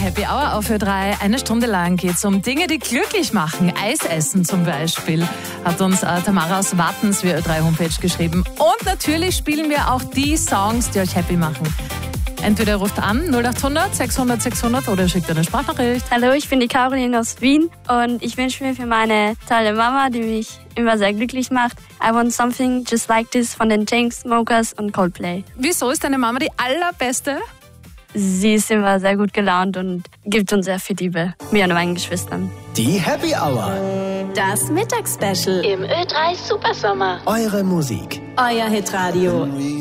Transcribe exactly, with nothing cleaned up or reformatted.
Happy Hour auf Ö drei. Eine Stunde lang geht es um Dinge, die glücklich machen. Eis essen zum Beispiel, hat uns äh, Tamara aus Wattens via Ö drei Homepage geschrieben. Und natürlich spielen wir auch die Songs, die euch happy machen. Entweder ihr ruft an null acht hundert sechshundert sechshundert oder schickt eine Sprachnachricht. Hallo, ich bin die Caroline aus Wien und ich wünsche mir für meine tolle Mama, die mich immer sehr glücklich macht, I Want Something Just Like This von den Chainsmokers und Coldplay. Wieso ist deine Mama die allerbeste? Sie ist immer sehr gut gelaunt und gibt uns sehr viel Liebe, mir und meinen Geschwistern. Die Happy Hour. Das Mittagsspecial im Ö drei Supersommer. Eure Musik. Euer Hitradio.